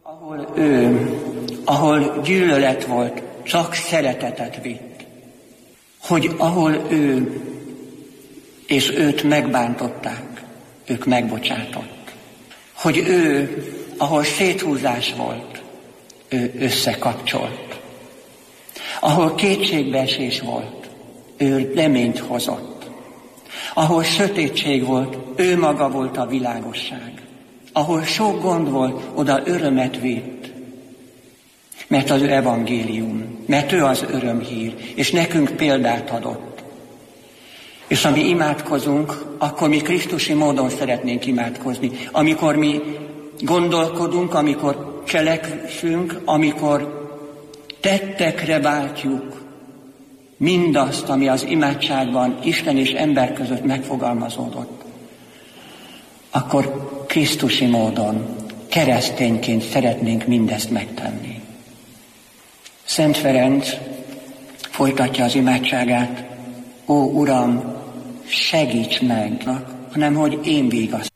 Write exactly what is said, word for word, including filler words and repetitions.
Ahol ő, ahol gyűlölet volt, csak szeretetet vitt. Hogy ahol ő és őt megbántották, ők megbocsátott. Hogy ő, ahol széthúzás volt, ő összekapcsolt. Ahol kétségbeesés volt, ő reményt hozott. Ahol sötétség volt, ő maga volt a világosság. Ahol sok gond volt, oda örömet vitt. Mert az ő evangélium, mert ő az örömhír, és nekünk példát adott. És ha mi imádkozunk, akkor mi krisztusi módon szeretnénk imádkozni. Amikor mi gondolkodunk, amikor cselekszünk, amikor tettekre váltjuk mindazt, ami az imádságban Isten és ember között megfogalmazódott, akkor krisztusi módon, keresztényként szeretnénk mindezt megtenni. Szent Ferenc folytatja az imádságát: ó Uram, segíts meg, hanem hogy én vigasztalak.